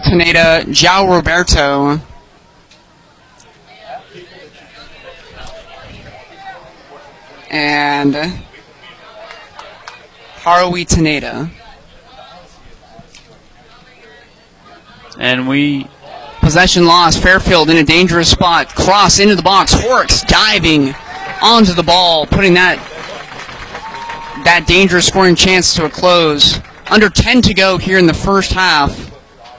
Pineda, João Roberto. And Haruhi Taneda. And we... Possession lost. Fairfield in a dangerous spot. Cross into the box. Horrocks diving onto the ball, putting that dangerous scoring chance to a close. Under 10 to go here in the first half.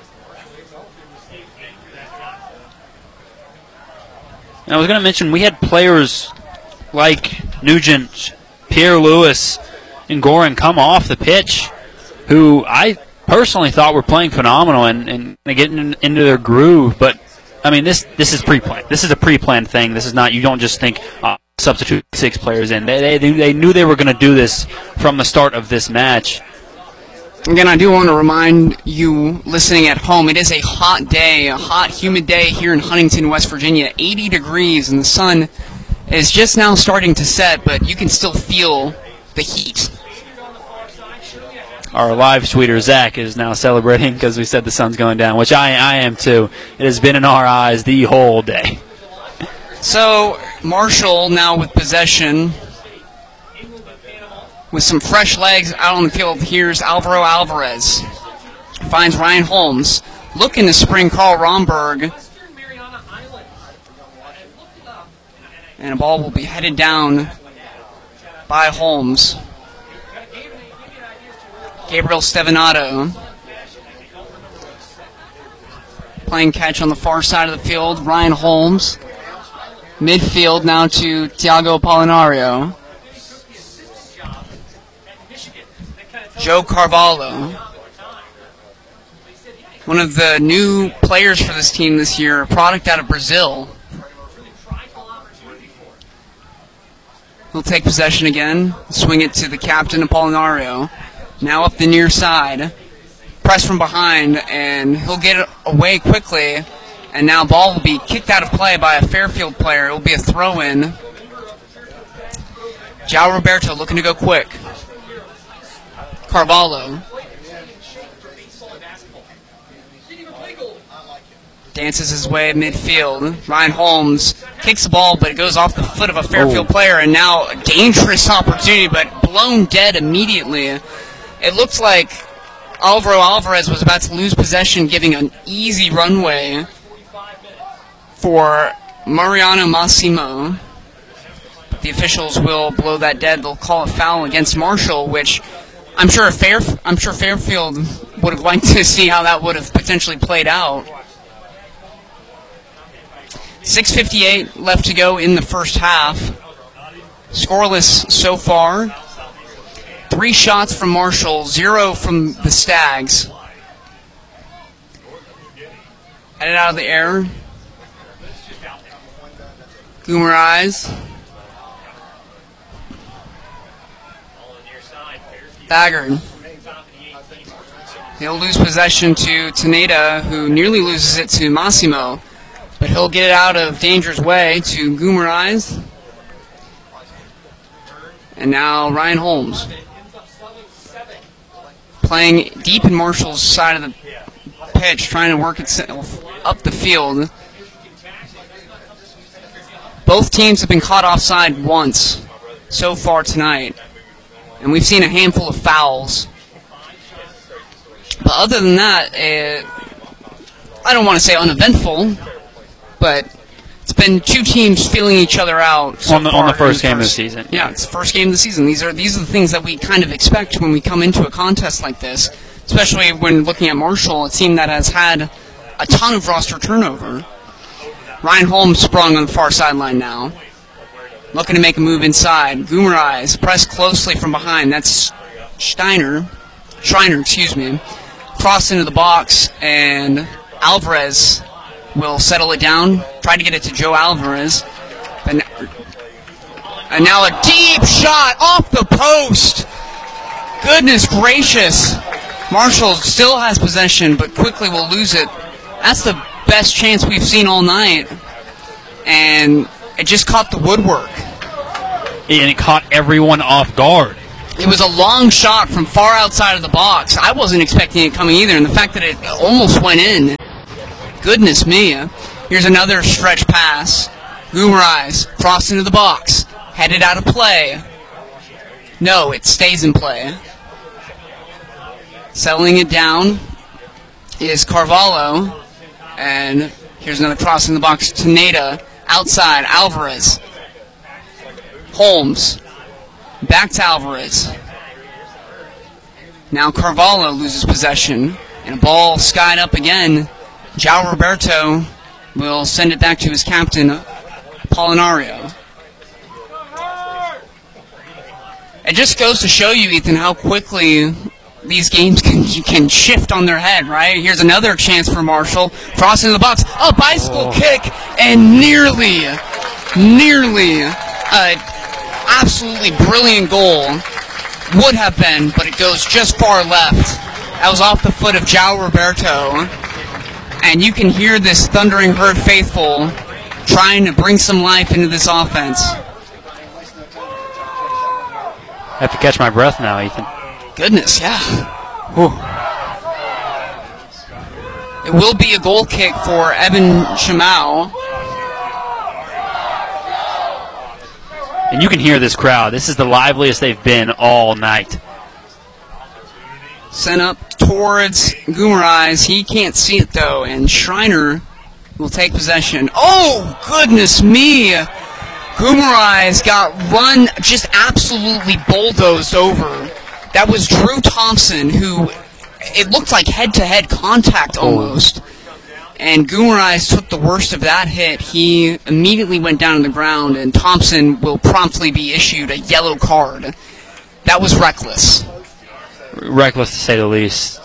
And I was going to mention, we had players like Nugent, Pierre Lewis, and Gorin come off the pitch who I personally thought were playing phenomenal and getting into their groove. But, I mean, this is pre-planned. This is a pre-planned thing. This is not, you don't just think, substitute 6 players in. They knew they were going to do this from the start of this match. Again, I do want to remind you listening at home, it is a hot day, a hot, humid day here in Huntington, West Virginia. 80 degrees, and the sun is just now starting to set, but you can still feel the heat. Our live tweeter, Zach, is now celebrating because we said the sun's going down, which I am too. It has been in our eyes the whole day. So, Marshall now with possession. With some fresh legs out on the field, here's Alvaro Alvarez. Finds Ryan Holmes. Looking to spring Carl Romberg. And a ball will be headed down by Holmes. Gabriel Stevenato playing catch on the far side of the field. Ryan Holmes. Midfield now to Tiago Apolinario. Joe Carvalho. One of the new players for this team this year, a product out of Brazil. He'll take possession again, swing it to the captain, Apolinario. Now up the near side. Press from behind, and he'll get it away quickly. And now ball will be kicked out of play by a Fairfield player. It will be a throw-in. João Roberto looking to go quick. Carvalho. Dances his way at midfield. Ryan Holmes kicks the ball, but it goes off the foot of a Fairfield player, and now a dangerous opportunity, but blown dead immediately. It looks like Alvaro Alvarez was about to lose possession, giving an easy runway for Mariano Massimo. But the officials will blow that dead. They'll call a foul against Marshall, which I'm sure Fairfield would have liked to see how that would have potentially played out. 6:58 left to go in the first half. Scoreless so far. 3 shots from Marshall, 0 from the Stags. Headed out of the air. Guimaraes. Baggard. He'll lose possession to Taneda, who nearly loses it to Massimo. But he'll get it out of danger's way to Guimaraes. And now Ryan Holmes. Playing deep in Marshall's side of the pitch, trying to work itself up the field. Both teams have been caught offside once so far tonight. And we've seen a handful of fouls. But other than that, I don't want to say uneventful, but it's been 2 teams feeling each other out so on the first game of the season. Yeah, it's the first game of the season. These are the things that we kind of expect when we come into a contest like this, especially when looking at Marshall, a team that has had a ton of roster turnover. Ryan Holmes sprung on the far sideline now. Looking to make a move inside. Guimaraes pressed closely from behind. That's Schreiner, crossed into the box, and Alvarez will settle it down. Try to get it to Joe Alvarez. And now a deep shot off the post. Goodness gracious. Marshall still has possession, but quickly will lose it. That's the best chance we've seen all night. And it just caught the woodwork. And it caught everyone off guard. It was a long shot from far outside of the box. I wasn't expecting it coming either, and the fact that it almost went in goodness me. Here's another stretch pass. Guimaraes crossed into the box. Headed out of play. No, it stays in play. Settling it down is Carvalho. And here's another cross in the box. Teneda outside. Alvarez. Holmes. Back to Alvarez. Now Carvalho loses possession. And a ball skied up again. João Roberto will send it back to his captain, Polinario. It just goes to show you, Ethan, how quickly these games can shift on their head, right? Here's another chance for Marshall. Crossing the box. A bicycle kick. And nearly an absolutely brilliant goal. Would have been, but it goes just far left. That was off the foot of João Roberto. And you can hear this thundering herd faithful trying to bring some life into this offense. I have to catch my breath now, Ethan. Goodness, yeah. Whew. It will be a goal kick for Evan Chamau. And you can hear this crowd. This is the liveliest they've been all night. Sent up towards Guimaraes. He can't see it, though, and Schreiner will take possession. Oh, goodness me! Guimaraes got run, just absolutely bulldozed over. That was Drew Thompson, who, it looked like head-to-head contact almost. And Guimaraes took the worst of that hit. He immediately went down on the ground, and Thompson will promptly be issued a yellow card. That was reckless. Reckless, to say the least.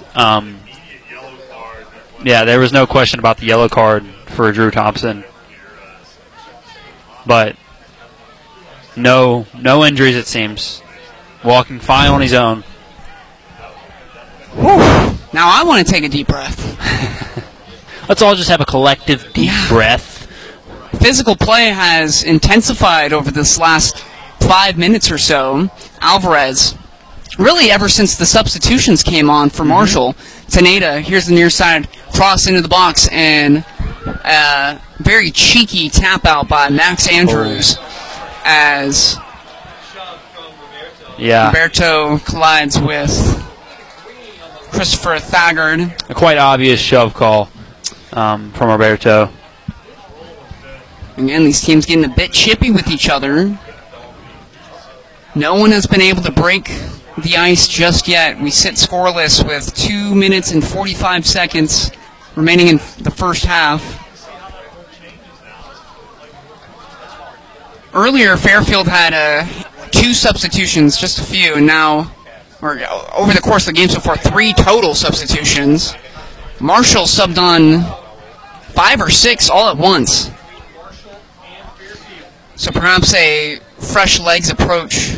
Yeah, there was no question about the yellow card for Drew Thompson. But no injuries, it seems. Walking fine on his own. Whew. Now I want to take a deep breath. Let's all just have a collective deep breath. Physical play has intensified over this last 5 minutes or so. Alvarez, really ever since the substitutions came on for Marshall. Teneda, here's the near side cross into the box, and a very cheeky tap out by Max Andrews as Roberto collides with Christopher Thagard. A quite obvious shove call from Roberto. Again, these teams getting a bit chippy with each other. No one has been able to break the ice just yet. We sit scoreless with 2 minutes and 45 seconds remaining in the first half. Earlier, Fairfield had 2 substitutions, just a few, and now, or over the course of the game so far, 3 total substitutions. Marshall subbed on 5 or 6 all at once. So perhaps a fresh legs approach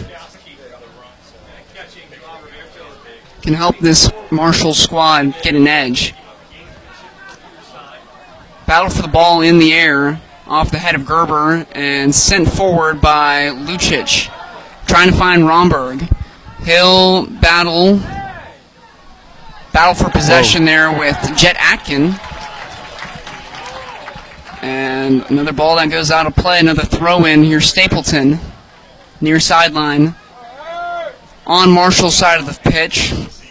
can help this Marshall squad get an edge. Battle for the ball in the air off the head of Gerber and sent forward by Lucic. Trying to find Romberg. He'll battle for possession there with Jet Atkin. And another ball that goes out of play, another throw-in. Here's Stapleton, near sideline, on Marshall's side of the pitch.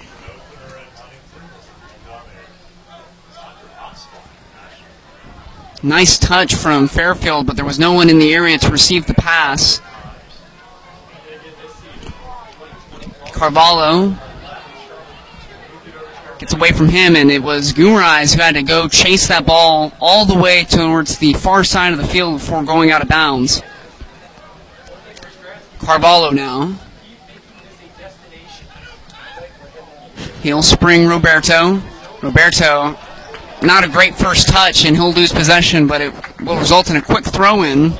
Nice touch from Fairfield, but there was no one in the area to receive the pass. Carvalho gets away from him, and it was Guimaraes who had to go chase that ball all the way towards the far side of the field before going out of bounds. Carvalho now. He'll spring Roberto. Roberto, not a great first touch, and he'll lose possession, but it will result in a quick throw-in.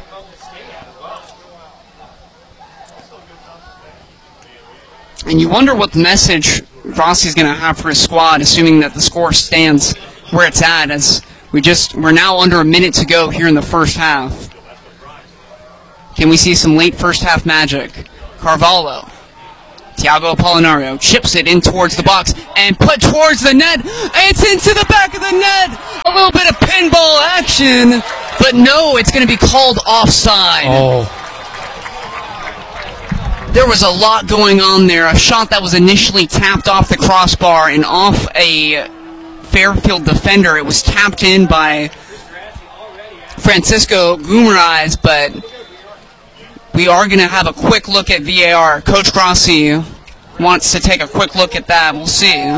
And you wonder what the message Rossi's going to have for his squad, assuming that the score stands where it's at, as we're now under a minute to go here in the first half. Can we see some late first half magic? Carvalho. Thiago Apolinario chips it in towards the box and put towards the net. It's into the back of the net. A little bit of pinball action, but no, it's going to be called offside. Oh. There was a lot going on there. A shot that was initially tapped off the crossbar and off a Fairfield defender. It was tapped in by Francisco Guimaraes, but we are going to have a quick look at VAR. Coach Grossi wants to take a quick look at that. We'll see.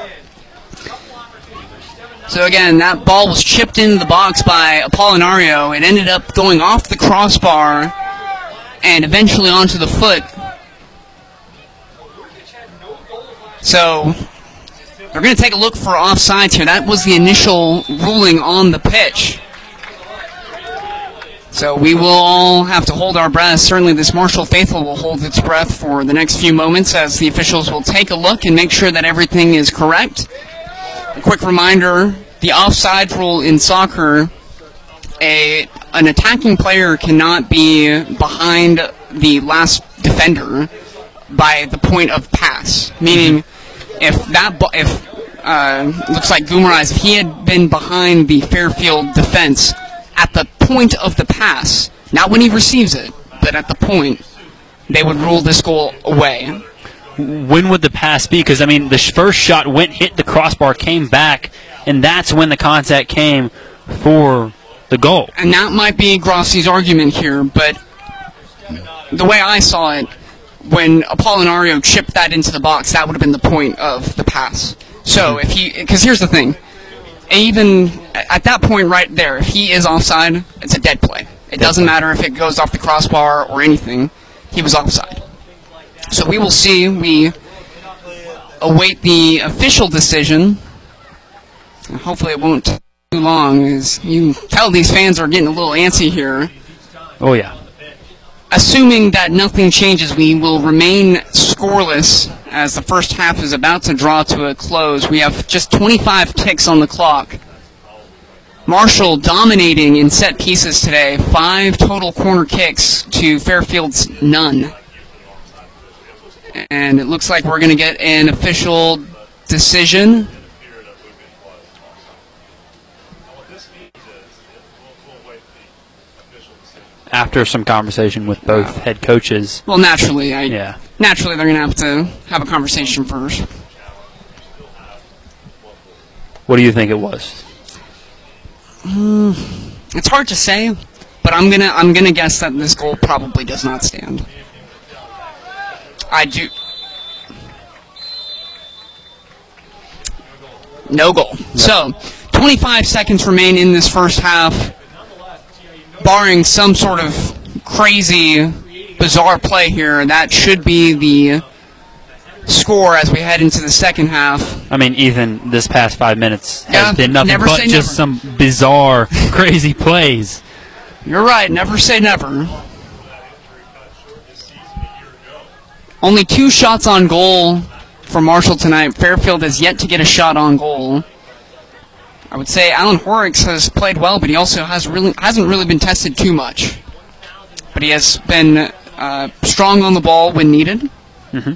So again, that ball was chipped into the box by Apolinario. It ended up going off the crossbar and eventually onto the foot. So we're going to take a look for offsides here. That was the initial ruling on the pitch. So we will all have to hold our breath. Certainly this Marshall faithful will hold its breath for the next few moments as the officials will take a look and make sure that everything is correct. A quick reminder, the offside rule in soccer, an attacking player cannot be behind the last defender by the point of pass. Meaning, if looks like Guimaraes, if he had been behind the Fairfield defense at the point of the pass, not when he receives it, but at the point, they would rule this goal away. When would the pass be? Because, I mean, the first shot hit the crossbar, came back, and that's when the contact came for the goal. And that might be Grossi's argument here, but the way I saw it, when Apolinario chipped that into the box, that would have been the point of the pass. So because here's the thing, even at that point right there, if he is offside, it's a dead play. It doesn't matter if it goes off the crossbar or anything, he was offside. So we will see. We await the official decision. And hopefully it won't take too long, as you tell these fans are getting a little antsy here. Oh, yeah. Assuming that nothing changes, we will remain scoreless as the first half is about to draw to a close. We have just 25 ticks on the clock. Marshall dominating in set pieces today. 5 total corner kicks to Fairfield's none. And it looks like we're going to get an official decision. After some conversation with both head coaches. Well, naturally they're going to have a conversation first. What do you think it was? It's hard to say, but I'm gonna guess that this goal probably does not stand. I do. No goal. No. So, 25 seconds remain in this first half. Barring some sort of crazy, bizarre play here, that should be the score as we head into the second half. I mean, even this past 5 minutes has been nothing but just some bizarre, crazy plays. You're right, never say never. Only 2 shots on goal for Marshall tonight. Fairfield has yet to get a shot on goal. I would say Alan Horrocks has played well, but he also hasn't really been tested too much. But he has been strong on the ball when needed. Mm-hmm.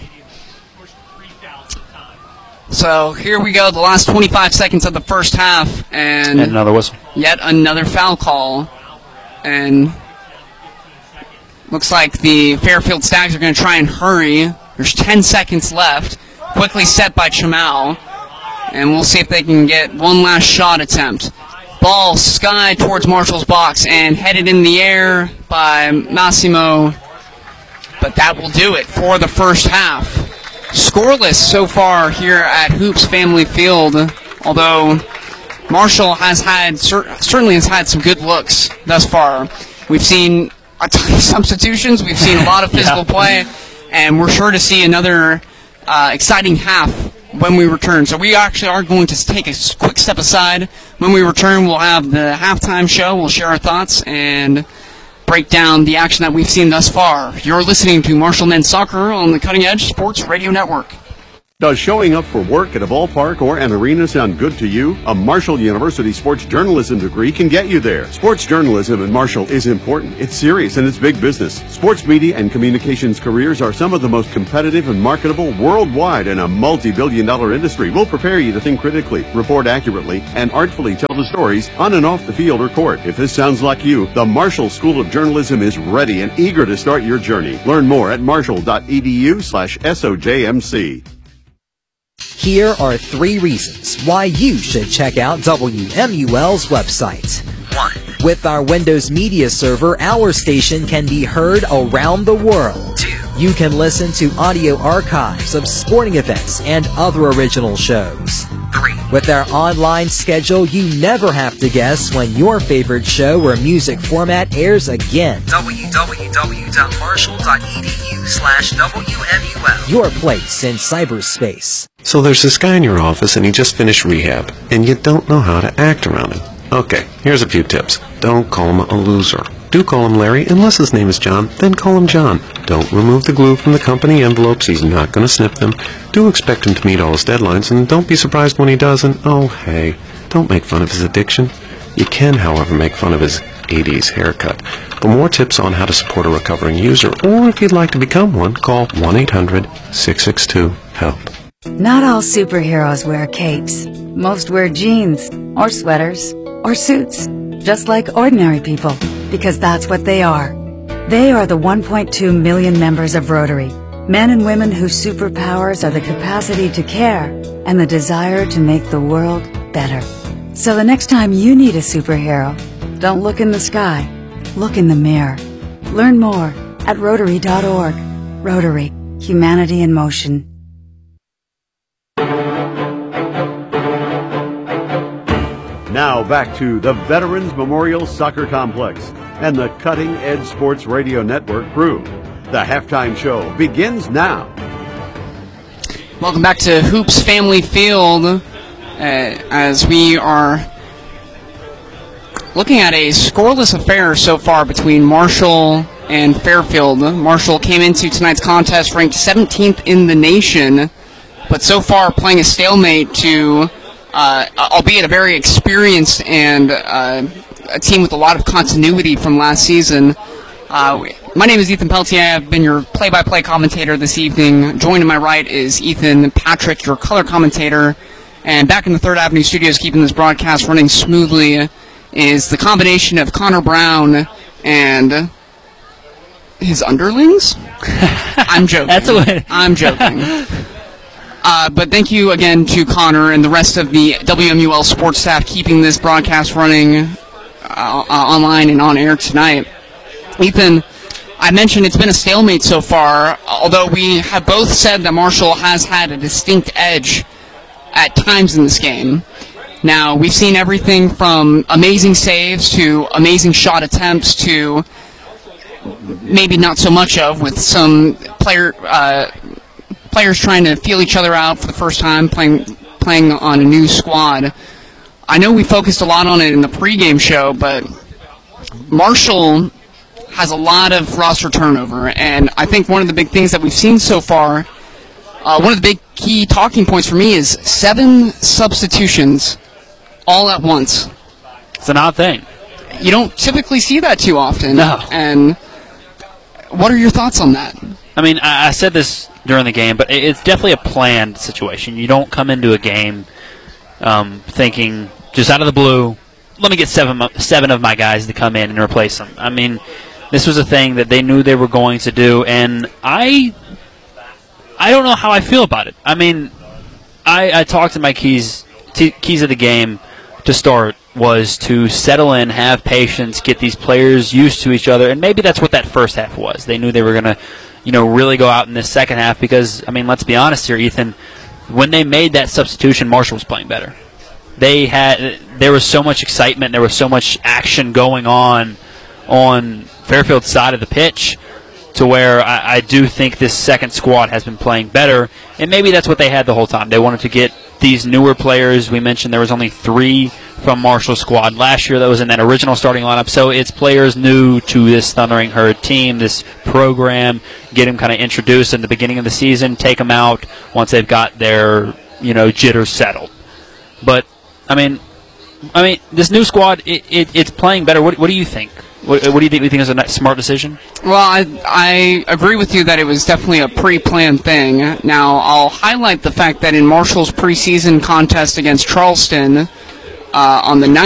So here we go, the last 25 seconds of the first half, and another whistle. Yet another foul call, and looks like the Fairfield Stags are going to try and hurry. There's 10 seconds left. Quickly set by Chamau. And we'll see if they can get one last shot attempt. Ball sky towards Marshall's box and headed in the air by Massimo. But that will do it for the first half. Scoreless so far here at Hoops Family Field, although Marshall has had certainly has had some good looks thus far. We've seen a ton of substitutions. We've seen a lot of physical play, and we're sure to see another exciting half when we return. So we actually are going to take a quick step aside. When we return, we'll have the halftime show. We'll share our thoughts and break down the action that we've seen thus far. You're listening to Marshall Men's Soccer on the Cutting Edge Sports Radio Network. Does showing up for work at a ballpark or an arena sound good to you? A Marshall University sports journalism degree can get you there. Sports journalism at Marshall is important. It's serious and it's big business. Sports media and communications careers are some of the most competitive and marketable worldwide in a multi-billion-dollar industry. We'll prepare you to think critically, report accurately, and artfully tell the stories on and off the field or court. If this sounds like you, the Marshall School of Journalism is ready and eager to start your journey. Learn more at marshall.edu/SOJMC. Here are 3 reasons why you should check out WMUL's website. 1. With our Windows Media Server, our station can be heard around the world. 2. You can listen to audio archives of sporting events and other original shows. 3. With our online schedule, you never have to guess when your favorite show or music format airs again. www.marshall.edu/WMUL. Your place in cyberspace. So there's this guy in your office and he just finished rehab, and you don't know how to act around him. Okay, here's a few tips. Don't call him a loser. Do call him Larry, unless his name is John, then call him John. Don't remove the glue from the company envelopes, he's not going to sniff them. Do expect him to meet all his deadlines, and don't be surprised when he doesn't. Oh, hey, don't make fun of his addiction. You can, however, make fun of his 80s haircut. For more tips on how to support a recovering user, or if you'd like to become one, call 1-800-662-HELP. Not all superheroes wear capes. Most wear jeans, or sweaters, or suits, just like ordinary people, because that's what they are. They are the 1.2 million members of Rotary, men and women whose superpowers are the capacity to care and the desire to make the world better. So the next time you need a superhero, don't look in the sky, look in the mirror. Learn more at Rotary.org. Rotary, humanity in motion. Now back to the Veterans Memorial Soccer Complex and the Cutting Edge Sports Radio Network crew. The halftime show begins now. Welcome back to Hoops Family Field as we are looking at a scoreless affair so far between Marshall and Fairfield. Marshall came into tonight's contest ranked 17th in the nation, but so far playing a stalemate to albeit a very experienced and a team with a lot of continuity from last season. My name is Ethan Peltier. I've been your play-by-play commentator this evening. Joined to my right is Ethan Patrick, your color commentator. And back in the 3rd Avenue studios, keeping this broadcast running smoothly, is the combination of Connor Brown and his underlings? I'm joking. I'm joking. But thank you again to Connor and the rest of the WMUL sports staff keeping this broadcast running online and on air tonight. Ethan, I mentioned it's been a stalemate so far, although we have both said that Marshall has had a distinct edge at times in this game. Now, we've seen everything from amazing saves to amazing shot attempts to maybe not so much of, with some players trying to feel each other out for the first time, playing on a new squad. I know we focused a lot on it in the pregame show, but Marshall has a lot of roster turnover, and I think one of the big things that we've seen so far, one of the big key talking points for me is 7 substitutions all at once. It's an odd thing. You don't typically see that too often. No. And what are your thoughts on that? I mean, I said this during the game, but it's definitely a planned situation. You don't come into a game thinking, just out of the blue, let me get seven of my guys to come in and replace them. I mean, this was a thing that they knew they were going to do, and I don't know how I feel about it. I mean, I talked to my keys of the game to start was to settle in, have patience, get these players used to each other, and maybe that's what that first half was. They knew they were going to, really go out in this second half because, I mean, let's be honest here, Ethan, when they made that substitution, Marshall was playing better. There was so much excitement, there was so much action going on Fairfield's side of the pitch to where I do think this second squad has been playing better, and maybe that's what they had the whole time. They wanted to get these newer players. We mentioned there was only 3 from Marshall's squad last year that was in that original starting lineup, so it's players new to this Thundering Herd team, this program, get them kind of introduced in the beginning of the season, take them out once they've got their jitters settled. But I mean, this new squad, it's playing better. What do you think? What do you think? You think is a smart decision? Well, I agree with you that it was definitely a pre-planned thing. Now, I'll highlight the fact that in Marshall's preseason contest against Charleston on the